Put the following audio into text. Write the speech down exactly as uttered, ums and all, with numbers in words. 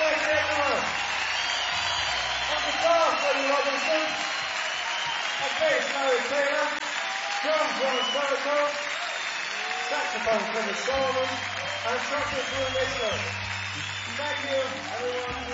Thank you, everyone. On guitar, Freddie Robinson. On bass, Larry Taylor. Drums, Ron Soroco. Saxophone, Kevin Solomon. And trumpet, Drew Mitchell. Thank you, everyone.